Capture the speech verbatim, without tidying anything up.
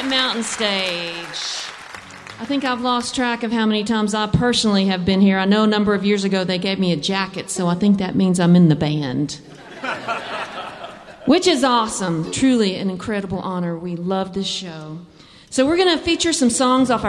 White Mountain Stage. I think I've lost track of how many times I personally have been here. I know a number of years ago they gave me a jacket, so I think that means I'm in the band. Which is awesome. Truly an incredible honor. We love this show. So we're going to feature some songs off our